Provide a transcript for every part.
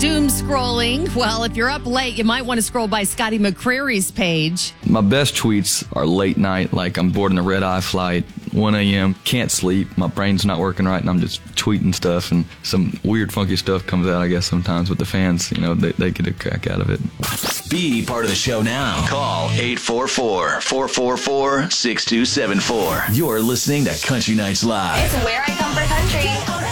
doom scrolling? Well, if you're up late, you might want to scroll by Scotty McCreary's page. My best tweets are late night, like I'm boarding a red-eye flight, 1 a.m., can't sleep, my brain's not working right, and I'm just tweeting stuff, and some weird, funky stuff comes out, I guess, sometimes with the fans. They get a crack out of it. Be part of the show now. Call 844-444-6274. You're listening to Country Nights Live. It's where I come for country.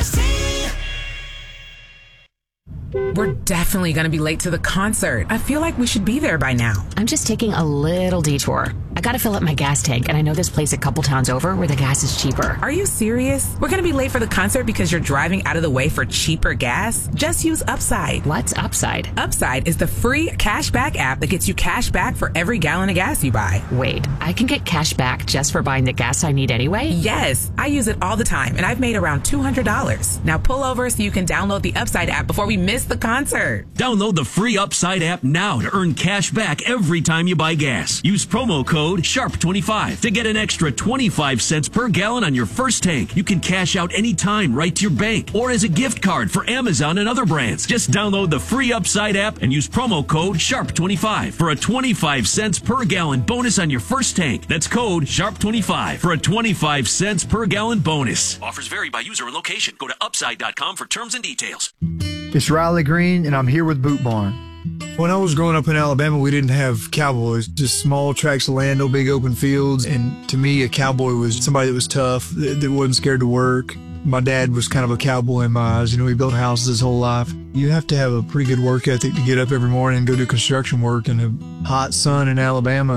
We're definitely going to be late to the concert. I feel like we should be there by now. I'm just taking a little detour. I gotta fill up my gas tank, and I know this place a couple towns over where the gas is cheaper. Are you serious? We're going to be late for the concert because you're driving out of the way for cheaper gas? Just use Upside. What's Upside? Upside is the free cashback app that gets you cash back for every gallon of gas you buy. Wait, I can get cash back just for buying the gas I need anyway? Yes, I use it all the time, and I've made around $200. Now pull over so you can download the Upside app before we miss the concert. Download the free Upside app now to earn cash back every time you buy gas. Use promo code SHARP25 to get an extra 25 cents per gallon on your first tank. You can cash out anytime right to your bank or as a gift card for Amazon and other brands. Just download the free Upside app and use promo code SHARP25 for a 25 cents per gallon bonus on your first tank. That's code SHARP25 for a 25 cents per gallon bonus. Offers vary by user and location. Go to upside.com for terms and details. It's Riley Green, and I'm here with Boot Barn. When I was growing up in Alabama, we didn't have cowboys, just small tracts of land, no big open fields. And to me, a cowboy was somebody that was tough, that wasn't scared to work. My dad was kind of a cowboy in my eyes. He built houses his whole life. You have to have a pretty good work ethic to get up every morning and go do construction work in the hot sun in Alabama.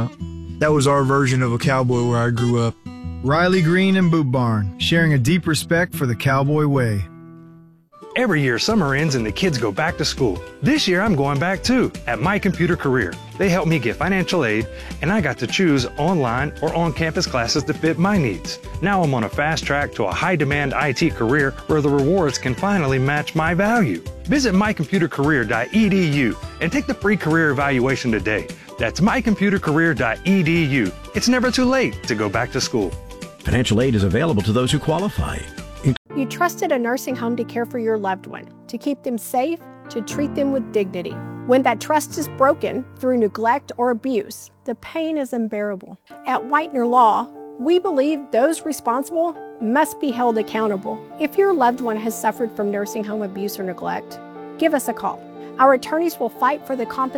And that was our version of a cowboy where I grew up. Riley Green and Boot Barn, sharing a deep respect for the cowboy way. Every year, summer ends and the kids go back to school. This year, I'm going back too, at My Computer Career. They helped me get financial aid, and I got to choose online or on-campus classes to fit my needs. Now I'm on a fast track to a high-demand IT career where the rewards can finally match my value. Visit mycomputercareer.edu and take the free career evaluation today. That's mycomputercareer.edu. It's never too late to go back to school. Financial aid is available to those who qualify. You trusted a nursing home to care for your loved one, to keep them safe, to treat them with dignity. When that trust is broken through neglect or abuse, the pain is unbearable. At Whitener Law, we believe those responsible must be held accountable. If your loved one has suffered from nursing home abuse or neglect, give us a call. Our attorneys will fight for the compensation